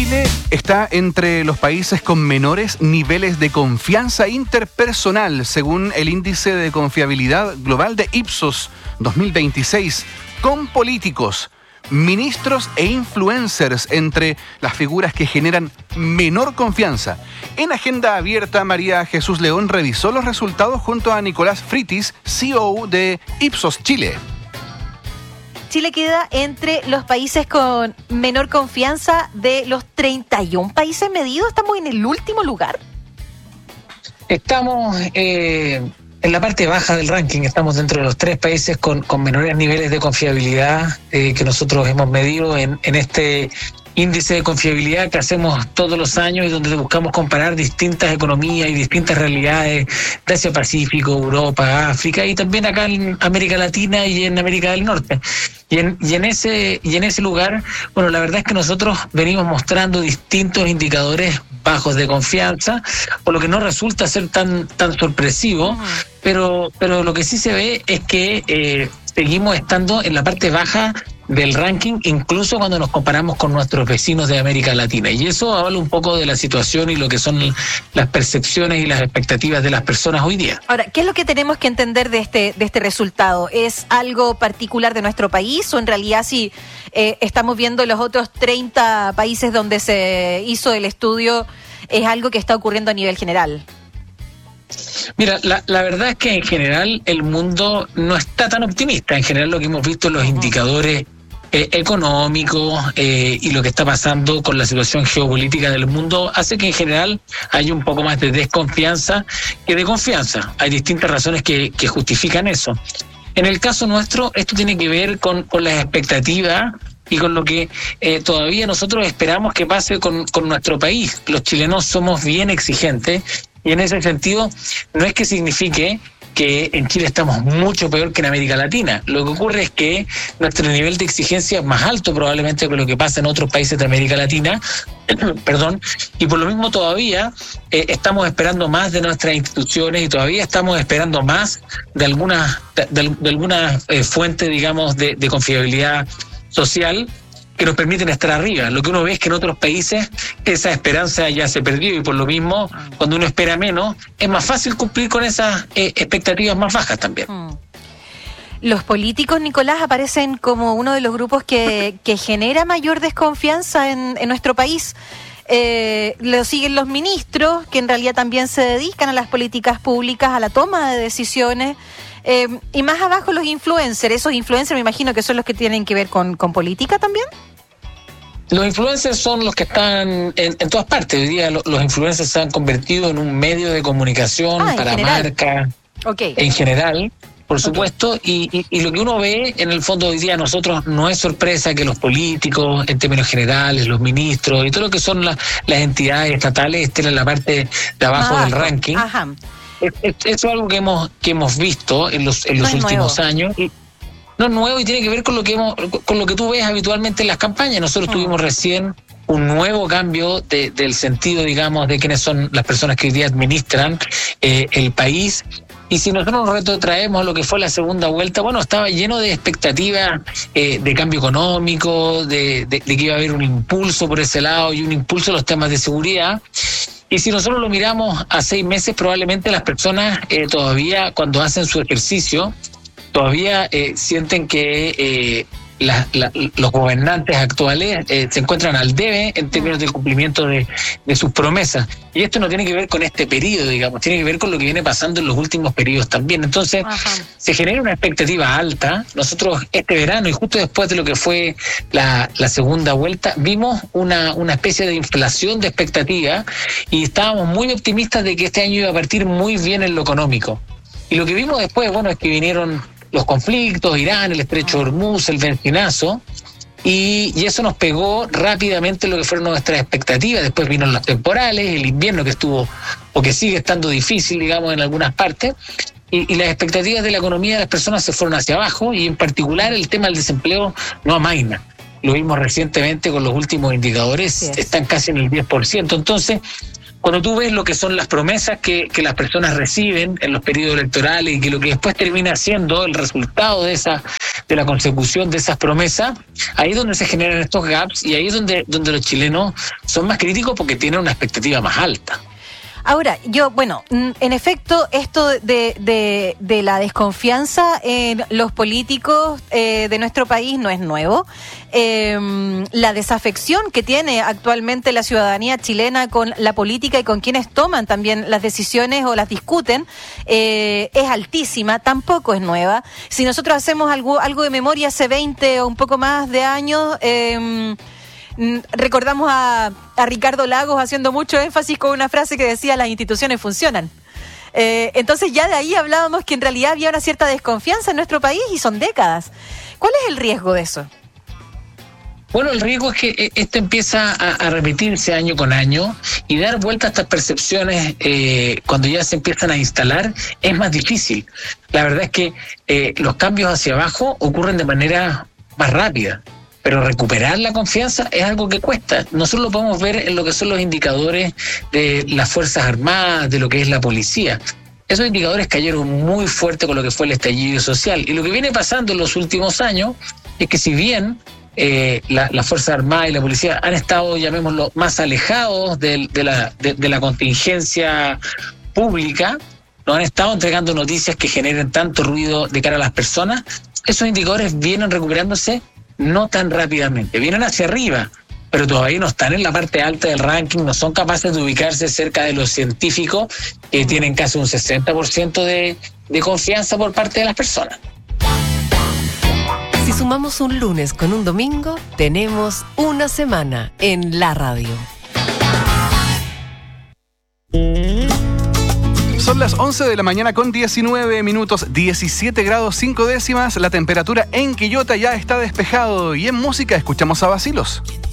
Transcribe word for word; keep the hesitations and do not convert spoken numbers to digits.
Chile está entre los países con menores niveles de confianza interpersonal, según el índice de confiabilidad global de Ipsos dos mil veintiséis, con políticos, ministros e influencers entre las figuras que generan menor confianza. En Agenda Abierta, María Jesús León revisó los resultados junto a Nicolás Fritis, C E O de Ipsos Chile. Chile queda entre los países con menor confianza de los treinta y un países medidos. ¿Estamos en el último lugar? Estamos eh, en la parte baja del ranking. Estamos dentro de los tres países con, con menores niveles de confiabilidad eh, que nosotros hemos medido en, en este índice de confiabilidad que hacemos todos los años y donde buscamos comparar distintas economías y distintas realidades de Asia-Pacífico, Europa, África y también acá en América Latina y en América del Norte. Y en, y en ese y en ese lugar, bueno, la verdad es que nosotros venimos mostrando distintos indicadores bajos de confianza, por lo que no resulta ser tan tan sorpresivo, uh-huh. pero pero lo que sí se ve es que eh, seguimos estando en la parte baja del ranking, incluso cuando nos comparamos con nuestros vecinos de América Latina. Y eso habla un poco de la situación y lo que son las percepciones y las expectativas de las personas hoy día. Ahora, ¿qué es lo que tenemos que entender de este de este resultado? ¿Es algo particular de nuestro país o en realidad si eh, estamos viendo los otros treinta países donde se hizo el estudio, es algo que está ocurriendo a nivel general? Mira, la, la verdad es que en general el mundo no está tan optimista. En general lo que hemos visto en los uh-huh. indicadores eh, económicos eh, y lo que está pasando con la situación geopolítica del mundo hace que en general haya un poco más de desconfianza que de confianza. Hay distintas razones que, que justifican eso. En el caso nuestro, esto tiene que ver con, con las expectativas y con lo que eh, todavía nosotros esperamos que pase con, con nuestro país. Los chilenos somos bien exigentes y en ese sentido no es que signifique que en Chile estamos mucho peor que en América Latina. Lo que ocurre es que nuestro nivel de exigencia es más alto probablemente que lo que pasa en otros países de América Latina, perdón, y por lo mismo todavía eh, estamos esperando más de nuestras instituciones y todavía estamos esperando más de algunas de, de, de algunas eh, fuentes, digamos, de, de confiabilidad social que nos permiten estar arriba. Lo que uno ve es que en otros países esa esperanza ya se perdió y por lo mismo, cuando uno espera menos, es más fácil cumplir con esas eh, expectativas más bajas también. Mm. Los políticos, Nicolás, aparecen como uno de los grupos que, que genera mayor desconfianza en, en nuestro país. Eh, lo siguen los ministros, que en realidad también se dedican a las políticas públicas, a la toma de decisiones. Eh, y más abajo los influencers. Esos influencers me imagino que son los que tienen que ver con, con política también. Los influencers son los que están en, en todas partes. Hoy día lo, los influencers se han convertido en un medio de comunicación ah, para marcas, okay. en general, por supuesto, okay. y, y, y lo que uno ve en el fondo hoy día a nosotros no es sorpresa que los políticos, en términos generales, los ministros y todo lo que son la, las entidades estatales estén en la parte de abajo ah, del ranking. Ajá. Es, es, eso es algo que hemos que hemos visto en los en los no últimos nuevo. años. Y, no es nuevo y tiene que ver con lo que hemos, con lo que tú ves habitualmente en las campañas. Nosotros uh-huh. tuvimos recién un nuevo cambio de, del sentido, digamos, de quiénes son las personas que hoy día administran eh, el país. Y si nosotros nos retrotraemos a lo que fue la segunda vuelta, bueno, estaba lleno de expectativas eh, de cambio económico, de, de, de que iba a haber un impulso por ese lado y un impulso a los temas de seguridad. Y si nosotros lo miramos a seis meses, probablemente las personas eh, todavía, cuando hacen su ejercicio, todavía eh, sienten que eh, la, la, los gobernantes actuales eh, se encuentran al debe en términos del cumplimiento de, de sus promesas. Y esto no tiene que ver con este periodo, digamos, tiene que ver con lo que viene pasando en los últimos periodos también. Entonces, Ajá. se genera una expectativa alta. Nosotros este verano y justo después de lo que fue la, la segunda vuelta, vimos una, una especie de inflación de expectativa y estábamos muy optimistas de que este año iba a partir muy bien en lo económico. Y lo que vimos después, bueno, es que vinieron los conflictos, Irán, el estrecho de Hormuz, el bencinazo, y, y eso nos pegó rápidamente lo que fueron nuestras expectativas. Después vino los temporales, el invierno que estuvo, o que sigue estando difícil, digamos, en algunas partes, y, y las expectativas de la economía de las personas se fueron hacia abajo, y en particular el tema del desempleo no amaina. Lo vimos recientemente con los últimos indicadores, sí, están casi en el diez por ciento. Entonces, cuando tú ves lo que son las promesas que, que las personas reciben en los periodos electorales y que lo que después termina siendo el resultado de esa de la consecución de esas promesas, ahí es donde se generan estos gaps y ahí es donde, donde los chilenos son más críticos porque tienen una expectativa más alta. Ahora, yo, bueno, en efecto, esto de, de, de la desconfianza en los políticos eh, de nuestro país no es nuevo. Eh, la desafección que tiene actualmente la ciudadanía chilena con la política y con quienes toman también las decisiones o las discuten eh, es altísima, tampoco es nueva. Si nosotros hacemos algo, algo de memoria hace veinte o un poco más de años... Eh, recordamos a, a Ricardo Lagos haciendo mucho énfasis con una frase que decía: las instituciones funcionan. Eh, entonces ya de ahí hablábamos que en realidad había una cierta desconfianza en nuestro país y son décadas. ¿Cuál es el riesgo de eso? Bueno, el riesgo es que esto empieza a, a repetirse año con año y dar vuelta a estas percepciones eh, cuando ya se empiezan a instalar es más difícil. La verdad es que eh, los cambios hacia abajo ocurren de manera más rápida. Pero recuperar la confianza es algo que cuesta. Nosotros lo podemos ver en lo que son los indicadores de las Fuerzas Armadas, de lo que es la policía. Esos indicadores cayeron muy fuerte con lo que fue el estallido social. Y lo que viene pasando en los últimos años es que si bien eh, la, las Fuerzas Armadas y la policía han estado, llamémoslo, más alejados de, de, la, de, de la contingencia pública, no han estado entregando noticias que generen tanto ruido de cara a las personas, esos indicadores vienen recuperándose no tan rápidamente, vienen hacia arriba, pero todavía no están en la parte alta del ranking, no son capaces de ubicarse cerca de los científicos que tienen casi un sesenta por ciento de, de confianza por parte de las personas. Si sumamos un lunes con un domingo, tenemos una semana en la radio. Son las once de la mañana con diecinueve minutos, diecisiete grados cinco décimas. La temperatura en Quillota ya está despejado y en música escuchamos a Bacilos.